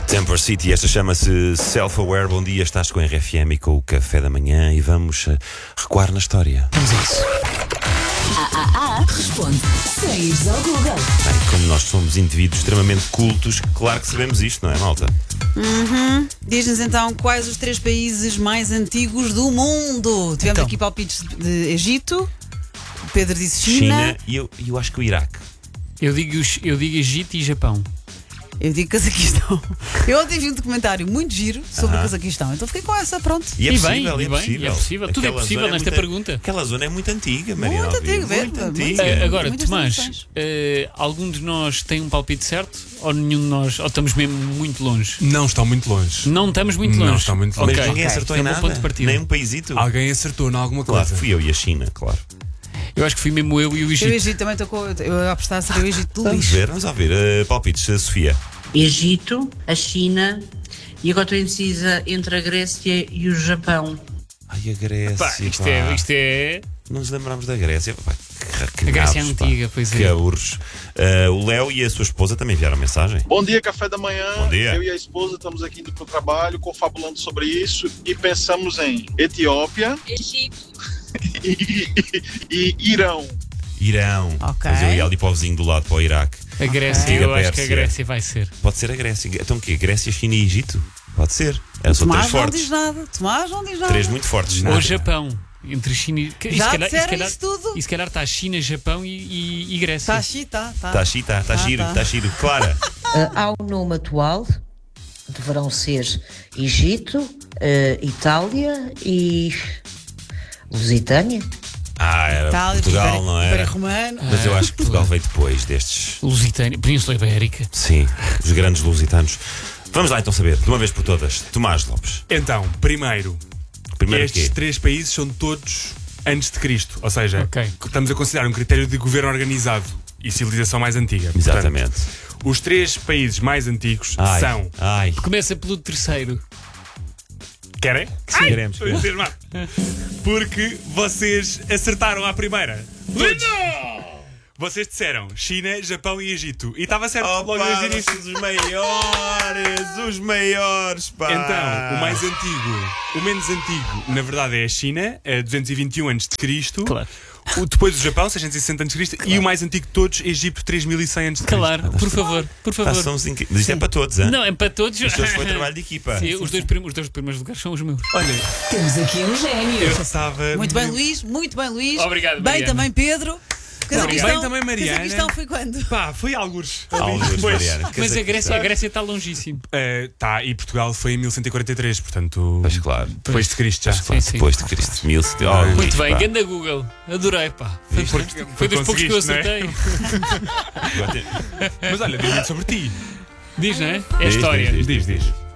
Temper City, esta chama-se Self-Aware. Bom dia, estás com a RFM e com o Café da Manhã e vamos recuar na história. Vamos a isso. Responde sem ires ao Google. Bem, como nós somos indivíduos extremamente cultos, claro que sabemos isto, não é, malta? Diz-nos então quais os 3 países mais antigos do mundo. Tivemos Então. aqui palpites de Egito, o Pedro disse China. E eu acho que o Iraque. Eu digo Egito e Japão. Eu digo Cazaquistão. Eu ontem vi um documentário muito giro sobre o Cazaquistão, então fiquei com essa, pronto. E é E possível, bem, é possível. é possível. Tudo é Aquela possível zona nesta pergunta. Aquela zona é muito antiga, Maria. Muito antiga, muito muito antiga. Agora, Muitas Tomás, tradições. algum de nós tem um palpite certo? Ou nenhum de nós? Ou estamos mesmo muito longe? Não estão muito longe. Não estamos muito Não longe. estão muito Mas longe. ninguém Ok, acertou isto em é um nada. bom ponto de partida. Nem um paísito. Alguém acertou em alguma Claro, coisa. fui eu e a China, claro. Eu acho que fui mesmo eu e o Eu o Egito. Egito também estou com. Eu ia apostar a ser o Egito do Vamos lixo. ver, vamos ouvir. Palpites, Sofia. Egito, a China e agora estou indecisa entre a Grécia e o Japão. Ai, a Grécia. Pá, isto pá. é. Não nos lembramos da Grécia. Pá, que A Grécia é nabos, pá. antiga, pois Que é. aurros. O Léo e a sua esposa também enviaram mensagem. Bom dia, café da manhã. Bom dia. Eu e a esposa estamos aqui indo para o trabalho, confabulando sobre isso e pensamos em Etiópia e Irão. Irão. Ok. Mas eu ia ali para o vizinho do lado, para o Iraque. A Grécia, Ok. eu acho que a Pérsia. Grécia vai ser. Pode ser a Grécia. Então o quê? Grécia, China e Egito? Pode ser. São Tomás três não fortes. diz nada. Tomás não diz nada. Três muito fortes. Ou Japão. Entre China e. Já disseram isso tudo? E se calhar está China, Japão e Grécia. Está aqui, está. Está giro, está giro, tá. está giro. Clara. Ao nome atual deverão ser Egito, Itália e Lusitânia. Era Itália, Portugal, Império- não Império era? Romano. Mas eu acho que Portugal veio depois destes. Lusitânia, Península Ibérica. Sim, os grandes lusitanos. Vamos lá então saber, de uma vez por todas. Tomás Lopes. Então, primeiro estes quê? 3 países são todos antes de Cristo. Ou seja, Ok. estamos a considerar um critério de governo organizado e civilização mais antiga. Exatamente. Portanto, os 3 países mais antigos Ai, são. Ai. Começa pelo terceiro. Querem? Sim, queremos. Estou entusiasmado. Porque vocês acertaram à primeira. Todos. Vocês disseram China, Japão e Egito. E estava certo logo desde o início. Os maiores, pá. Então, o mais antigo, o menos antigo, na verdade é a China, 221 a.C. Claro. Depois o Japão, 660 a.C. E o mais antigo de todos, Egito, 3100 a.C. Claro, por favor, por Pá, favor. somos Mas isto é para todos, hein? Não, é para todos. Isto hoje foi trabalho de equipa. Sim, os dois primeiros lugares são os meus. Olha, Temos aqui um gênio. eu passava. Muito bem, Luís. Muito bem, Luís. Obrigado, Bem Mariana. também, Pedro. Cazaquistão, bem também, Mariana. Cazaquistão foi quando? Pá, foi algures. Alguns, Depois. Mariana. Mas a Grécia está longíssimo. Tá, e Portugal foi em 1143, portanto. Pois claro. Depois de Cristo já. Sim, sim. Depois de Cristo. Muito bem, ganda Google. Adorei, pá. Foi dos poucos que eu Conseguiste, não é? acertei. Mas olha, diz muito sobre ti. Diz, não é? É a história. Diz.